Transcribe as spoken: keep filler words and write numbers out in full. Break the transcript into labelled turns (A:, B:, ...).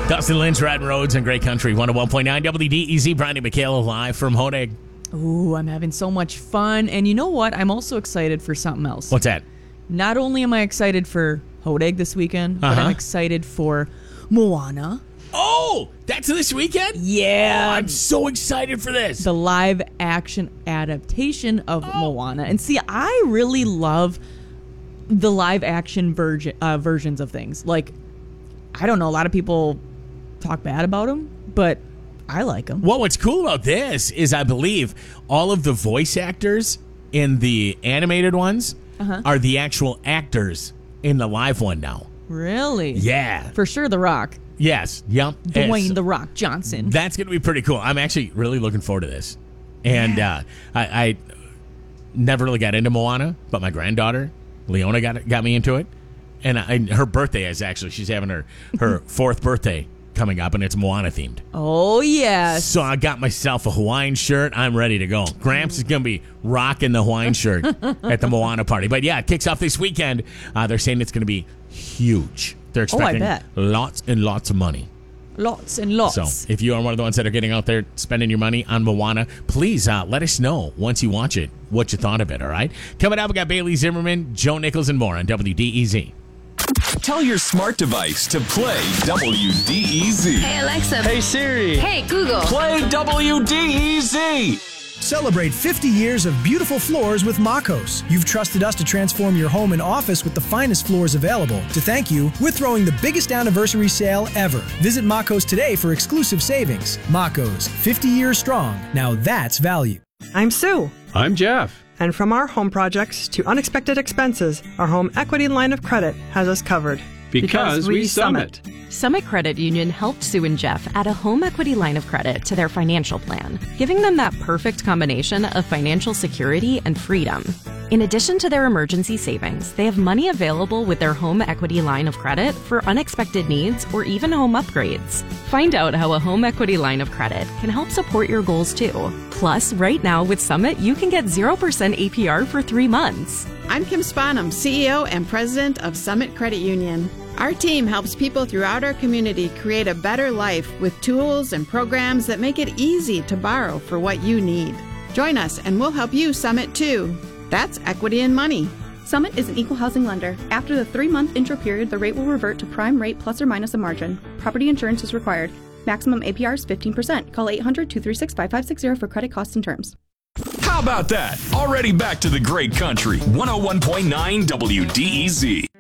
A: Dustin Lynch, riding roads and great country. one oh one point nine W D E Z. Brian and Michaela live from Honig.
B: Ooh, I'm having so much fun. And you know what? I'm also excited for something else.
A: What's that?
B: Not only am I excited for Honig this weekend,
A: Uh-huh.
B: but I'm excited for Moana.
A: Oh, that's this weekend?
B: Yeah.
A: Oh, I'm so excited for this.
B: The live action adaptation of oh. Moana. And see, I really love the live action version uh, versions of things. Like, I don't know, a lot of people talk bad about them, but I like them.
A: Well, what's cool about this is I believe all of the voice actors in the animated ones uh-huh. are the actual actors in the live one now.
B: Really?
A: Yeah.
B: For sure, The Rock.
A: Yes. Yep.
B: Dwayne
A: it's,
B: The Rock Johnson.
A: That's going to be pretty cool. I'm actually really looking forward to this. And yeah. uh, I, I never really got into Moana, but my granddaughter, Leona, got got me into it. And I, her birthday is actually, she's having her, her fourth birthday coming up, and it's Moana themed.
B: Oh, yes.
A: So I got myself a Hawaiian shirt. I'm ready to go. Gramps is going to be rocking the Hawaiian shirt at the Moana party. But yeah, it kicks off this weekend. Uh, they're saying it's going to be huge. They're expecting
B: oh, I bet.
A: lots and lots of money.
B: Lots and lots.
A: So if you are one of the ones that are getting out there spending your money on Moana, please uh, let us know once you watch it what you thought of it, all right? Coming up, we got Bailey Zimmerman, Joe Nichols, and more on W D E Z.
C: Tell your smart device to play W D E Z.
D: Hey, Alexa.
E: Hey, Siri.
D: Hey, Google.
C: Play W D E Z.
F: Celebrate fifty years of beautiful floors with Makos. You've trusted us to transform your home and office with the finest floors available. To thank you, we're throwing the biggest anniversary sale ever. Visit Makos today for exclusive savings. Makos, fifty years strong. Now that's value.
G: I'm Sue.
E: I'm Jeff.
G: And from our home projects to unexpected expenses, our home equity line of credit has us covered.
E: Because, because we, we Summit.
H: Summit Credit Union helped Sue and Jeff add a home equity line of credit to their financial plan, giving them that perfect combination of financial security and freedom. In addition to their emergency savings, they have money available with their home equity line of credit for unexpected needs or even home upgrades. Find out how a home equity line of credit can help support your goals too. Plus, right now with Summit, you can get zero percent A P R for three months.
I: I'm Kim Spanum, C E O and President of Summit Credit Union. Our team helps people throughout our community create a better life with tools and programs that make it easy to borrow for what you need. Join us and we'll help you Summit too. That's equity and money.
J: Summit is an equal housing lender. After the three-month intro period, the rate will revert to prime rate plus or minus a margin. Property insurance is required. Maximum A P R is fifteen percent. Call eight hundred, two three six, five five six zero for credit costs and terms.
C: How about that? Already back to the great country. one oh one point nine W D E Z.